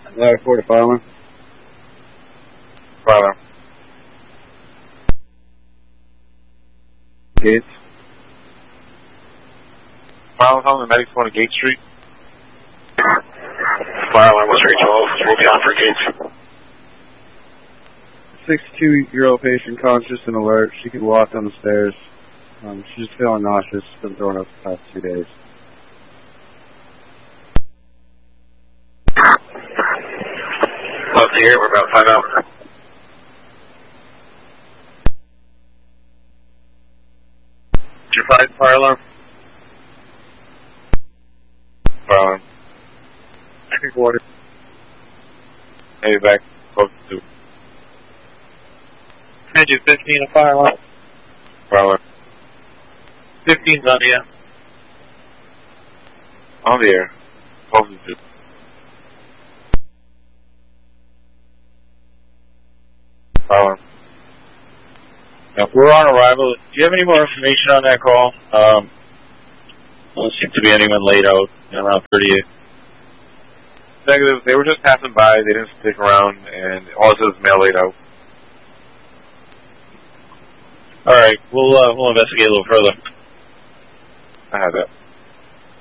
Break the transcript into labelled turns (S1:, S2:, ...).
S1: Ladder 4 to fire alarm.
S2: Fire alarm.
S1: Gates.
S2: Fire alarm on the medics going to Gate Street.
S3: Fire alarm was 312. We'll be on for Gates.
S1: 62-year-old patient conscious and alert. She could walk down the stairs. She's just feeling nauseous. Been throwing up the past 2 days.
S3: Love to hear it. We're about to find out.
S2: Did you find fire alarm? Fire alarm.
S1: I think water.
S2: Hey, back. Close to.
S4: I do 15 a fire alarm.
S2: Fire alarm.
S4: 15's on the air.
S2: On the air. Close to. Fire alarm.
S4: Now, we're on arrival. Do you have any more information on that call? Doesn't seem to be anyone laid out around 38.
S2: Negative. They were just passing by. They didn't stick around, and all it says is mail laid out.
S4: All right, we'll investigate a little further.
S2: I have that.